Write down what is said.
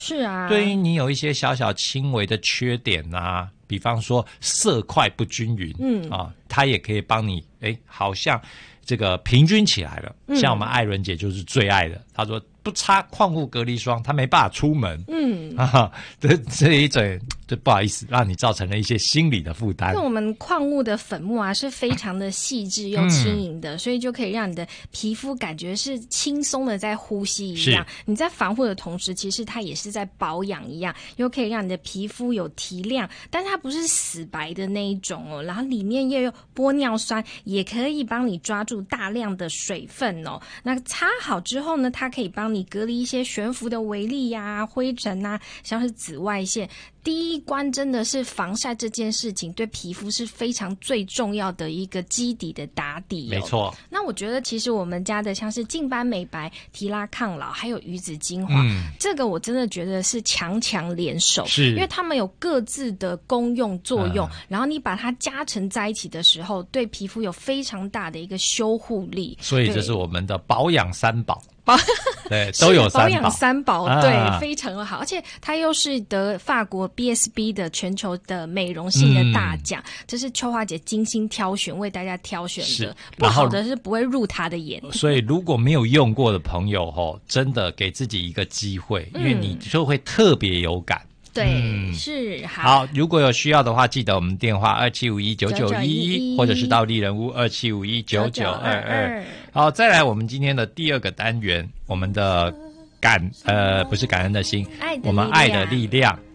是啊， 对于你有一些小小轻微的缺点啊，比方说色块不均匀，它也可以帮你，好像这个平均起来了。像我们艾伦姐就是最爱的，她说不擦矿物隔离霜，她没办法出门。这一整，就不好意思，让你造成了一些心理的负担。 因为我们矿物的粉末啊是非常的细致又轻盈的，所以就可以让你的皮肤感觉是轻松的在呼吸一样。你在防护的同时，其实它也是在保养一样，又可以让你的皮肤有提亮，但是它不是死白的那一种哦。然后里面又有玻尿酸，也可以帮你抓住大量的水分哦。那擦好之后呢，它可以帮你隔离一些悬浮的微粒啊、灰尘啊，像是紫外线。第一关真的是防晒这件事情，对皮肤是非常最重要的一个基底的打底没错。 那我觉得其实我们家的像是净斑美白、提拉抗老，还有鱼子精华，这个我真的觉得是强强联手，因为他们有各自的功用作用，然后你把它加成在一起的时候，对皮肤有非常大的一个修护力。 所以这是我们的保养三宝。对，都有三宝， 保养三宝，对，非常的好，而且它又是得法国 BSB 的全球的美容性的大奖，这是秋华姐精心挑选为大家挑选的，不好的是不会入她的眼。 所以如果没有用过的朋友真的给自己一个机会，因为你就会特别有感。 对，是好。如果有需要的话，记得我们电话27519911，或者是到丽人屋27519922。好，再来我们今天的第二个单元，我们的不是感恩的心，我们爱的力量。